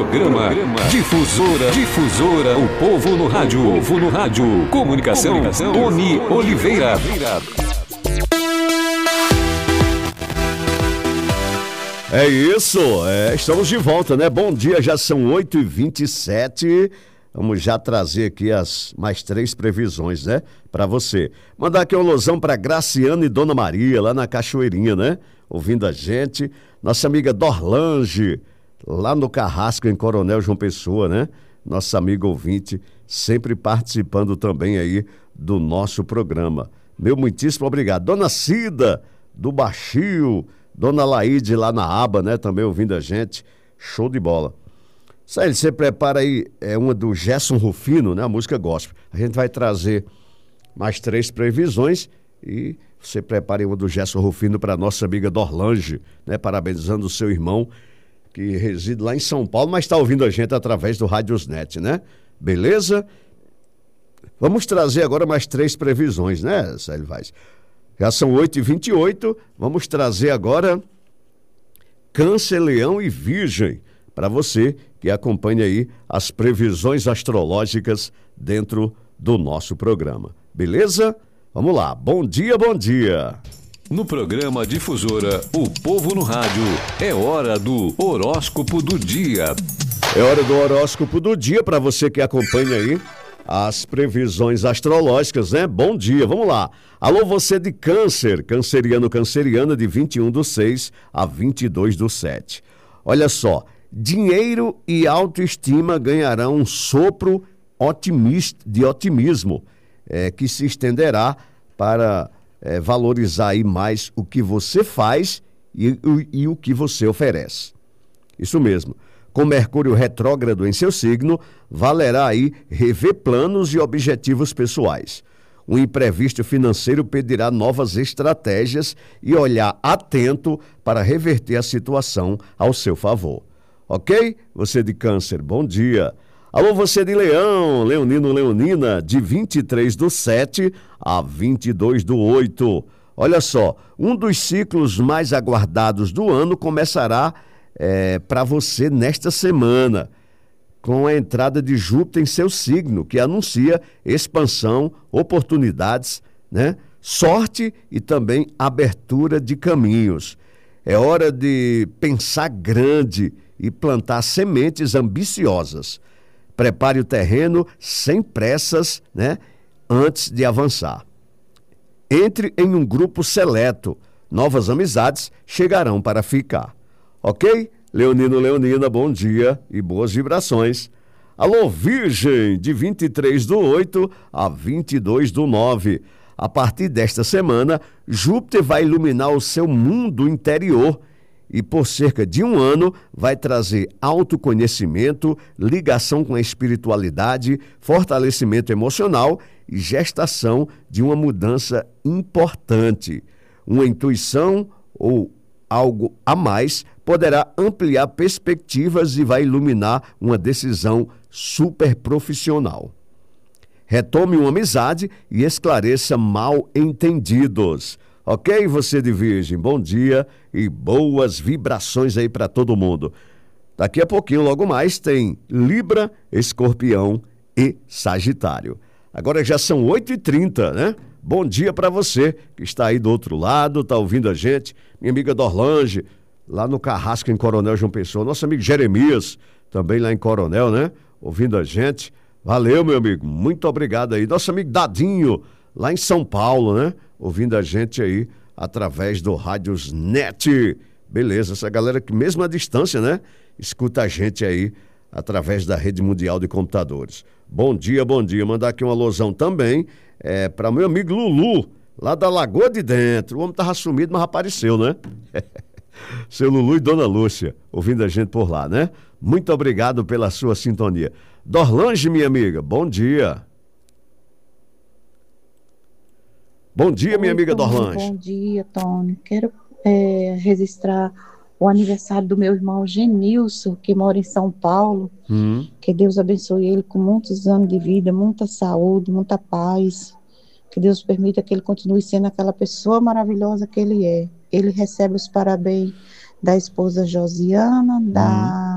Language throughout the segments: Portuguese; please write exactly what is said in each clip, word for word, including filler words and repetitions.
Programa Difusora, Difusora, o povo no rádio, o povo no rádio. Comunicação, Comunicação Tony Oliveira. É isso, é, estamos de volta, né? Bom dia, já são oito e vinte e sete. Vamos já trazer aqui as mais três previsões, né? Para você. Mandar aqui um alusão para Graciana e Dona Maria, lá na Cachoeirinha, né? Ouvindo a gente. Nossa amiga Dorlange, lá no Carrasco, em Coronel João Pessoa, né? Nossa amiga ouvinte, sempre participando também aí do nosso programa. Meu muitíssimo obrigado. Dona Cida, do Baixio, Dona Laide lá na aba, né? Também ouvindo a gente. Show de bola. Saíl, você prepara aí é, uma do Gerson Rufino, né? A música gospel. A gente vai trazer mais três previsões e você prepara aí uma do Gerson Rufino para nossa amiga Dorlange, né? Parabenizando o seu irmão que reside lá em São Paulo, mas está ouvindo a gente através do Radiosnet, né? Beleza? Vamos trazer agora mais três previsões, né, Saíl Vaz? Já são oito e vinte e oito, vamos trazer agora Câncer, Leão e Virgem, para você que acompanha aí as previsões astrológicas dentro do nosso programa. Beleza? Vamos lá. Bom dia, bom dia. No programa Difusora, o povo no rádio, é hora do horóscopo do dia. É hora do horóscopo do dia para você que acompanha aí as previsões astrológicas, né? Bom dia, vamos lá. Alô, você de Câncer, canceriano, canceriana, de vinte e um do seis a vinte e dois do sete. Olha só, dinheiro e autoestima ganharão um sopro otimista, de otimismo, é, que se estenderá para é, valorizar aí mais o que você faz e, e, e o que você oferece. Isso mesmo. Com Mercúrio retrógrado em seu signo, valerá aí rever planos e objetivos pessoais. Um imprevisto financeiro pedirá novas estratégias e olhar atento para reverter a situação ao seu favor. Ok? Você de Câncer, bom dia. Alô, você de Leão, Leonino, Leonina, de vinte e três do sete a vinte e dois do oito. Olha só, um dos ciclos mais aguardados do ano começará É, para você nesta semana, com a entrada de Júpiter em seu signo, que anuncia expansão, oportunidades, né? Sorte e também abertura de caminhos. É hora de pensar grande e plantar sementes ambiciosas. Prepare o terreno sem pressas, né? Antes de avançar. Entre em um grupo seleto. Novas amizades chegarão para ficar. Ok? Leonino, Leonina, bom dia e boas vibrações. Alô, Virgem, de vinte e três do oito a vinte e dois do nove. A partir desta semana, Júpiter vai iluminar o seu mundo interior e por cerca de um ano vai trazer autoconhecimento, ligação com a espiritualidade, fortalecimento emocional e gestação de uma mudança importante. Uma intuição ou algo a mais poderá ampliar perspectivas e vai iluminar uma decisão super profissional. Retome uma amizade e esclareça mal entendidos. Ok, você de Virgem? Bom dia e boas vibrações aí para todo mundo. Daqui a pouquinho, logo mais, tem Libra, Escorpião e Sagitário. Agora já são oito e trinta, né? Bom dia para você que está aí do outro lado, está ouvindo a gente. Minha amiga Dorlange, lá no Carrasco, em Coronel João Pessoa. Nosso amigo Jeremias, também lá em Coronel, né? Ouvindo a gente. Valeu, meu amigo. Muito obrigado aí. Nosso amigo Dadinho, lá em São Paulo, né? Ouvindo a gente aí através do Radiosnet. Beleza, essa galera que mesmo à distância, né? Escuta a gente aí através da Rede Mundial de Computadores. Bom dia, bom dia. Mandar aqui uma alusão também é, para meu amigo Lulu, lá da Lagoa de Dentro. O homem estava sumido, mas apareceu, né? Seu Lulu e Dona Lúcia, ouvindo a gente por lá, né? Muito obrigado pela sua sintonia. Dorlange, minha amiga, bom dia. Bom dia, minha Oi, amiga Tony, Dorlange. Bom dia, Tony. Quero é, registrar o aniversário do meu irmão Genilson, que mora em São Paulo. Hum. Que Deus abençoe ele com muitos anos de vida, muita saúde, muita paz. Que Deus permita que ele continue sendo aquela pessoa maravilhosa que ele é. Ele recebe os parabéns da esposa Josiana, da,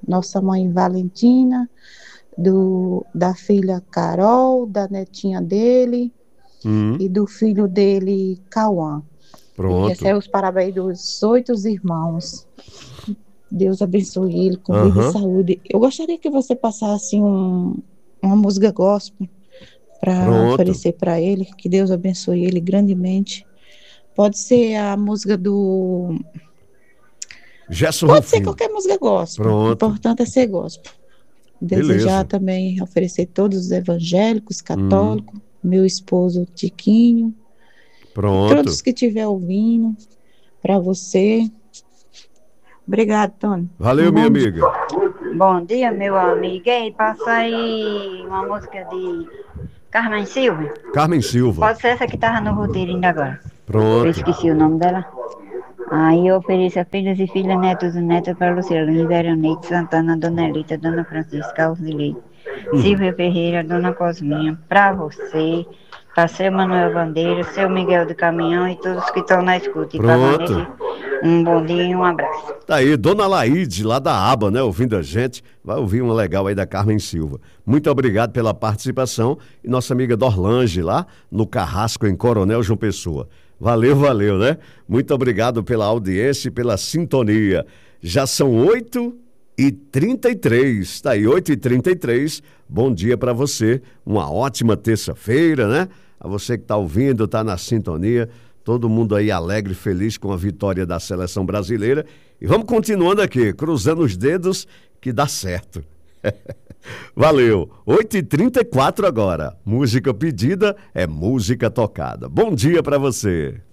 nossa mãe Valentina, do, da filha Carol, da netinha dele Hum, e do filho dele, Cauã. E pronto. recebe os parabéns dos oito irmãos. Deus abençoe ele com vida Aham. e saúde. Eu gostaria que você passasse um, uma música gospel para Pronto. oferecer para ele. Que Deus abençoe ele grandemente. Pode ser a música do. Gerson Pode ser Rufino. qualquer música gospel. O Pronto. importante é ser gospel. Desejar Beleza. também oferecer todos os evangélicos, Hum, católicos, meu esposo Tiquinho, pronto. todos que estiver ouvindo, para você. Obrigado, Tony. Valeu, Um minha bom dia. amiga. Bom dia, meu amigo. Ei, passa aí uma música de Carmen Silva. Carmen Silva. Pode ser essa que tava no roteiro ainda agora. Eu Pronto. esqueci o nome dela. Aí eu ofereço a filhos e filhas, netos e netas para Lucilene, Veronete, Santana, Dona Elita, Dona Francisca, Alzilei, Silvia Ferreira, Dona Cosminha, para você, para seu Manuel Bandeira, seu Miguel do Caminhão e todos que estão na escuta. E para Pronto. Vanessa, um bom dia e um abraço. Tá aí, Dona Laíde, lá da aba, né? Ouvindo a gente. Vai ouvir uma legal aí da Carmen Silva. Muito obrigado pela participação. E nossa amiga Dorlange, lá no Carrasco, em Coronel João Pessoa. Valeu, valeu, né? Muito obrigado pela audiência e pela sintonia. Já são oito e trinta e três. Tá aí, oito e trinta e três. Bom dia para você. Uma ótima terça-feira, né? A você que tá ouvindo, tá na sintonia. Todo mundo aí alegre, feliz com a vitória da seleção brasileira. E vamos continuando aqui, cruzando os dedos que dá certo. Valeu. oito e trinta e quatro agora. Música pedida é música tocada. Bom dia para você.